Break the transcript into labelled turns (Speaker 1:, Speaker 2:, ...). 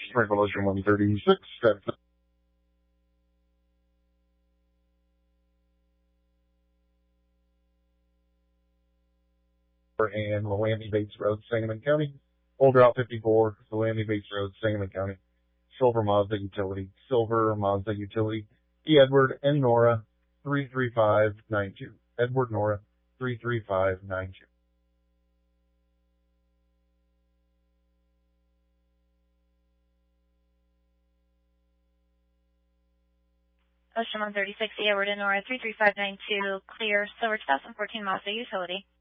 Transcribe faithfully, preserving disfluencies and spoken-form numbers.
Speaker 1: Revolution one thirty-six, and Loami Bates Road, Sangamon County. Old Route fifty-four, Loami Bates Road, Sangamon County. Silver Mazda Utility, Silver Mazda Utility, E. Edward and Nora, three three five nine two. Edward Nora, three three five nine two.
Speaker 2: Ocean one thirty-six, Edward and Nora, three three five nine two, clear, Silver two thousand fourteen Mazda Utility.